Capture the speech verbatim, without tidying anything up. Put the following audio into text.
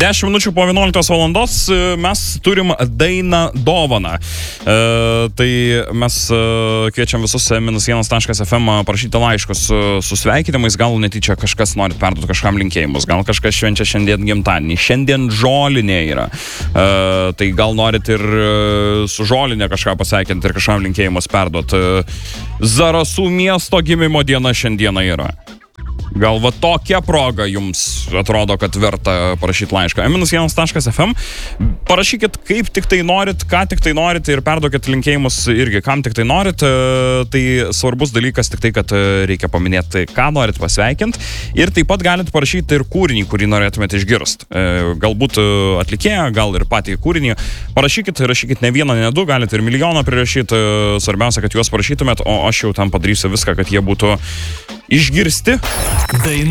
dešimt minučių po vienuoliktos valandos mes turim dainą dovaną. E, tai mes kviečiam visus minus vienas taškas ef em parašyti laiškus su, su sveikinimais, gal netyčia kažkas norit perduoti kažkam linkėjimus, gal kažkas švenčia šiandien gimtadienį, šiandien žolinė yra. E, tai gal norit ir su žolinė kažką pasveikinti ir kažkam linkėjimus perduoti. Zarasų miesto gimimo diena šiandieną yra. Gal va tokia proga jums atrodo, kad verta parašyti laišką. minus vienas taškas ef em. Parašykit kaip tik tai norit, ką tik tai norit ir perduokit linkėjimus irgi, kam tik tai norit. Tai svarbus dalykas tik tai, kad reikia paminėti, ką norit pasveikinti. Ir taip pat galit parašyti ir kūrinį, kurį norėtumėte išgirsti. Galbūt atlikėją, gal ir patį kūrinį. Parašykit, rašykit ne vieną, ne du, galit ir milijoną prirašyti. Svarbiausia, kad juos parašytumėt, o aš jau tam padarysiu viską, kad jie būtų išgirsti. Daina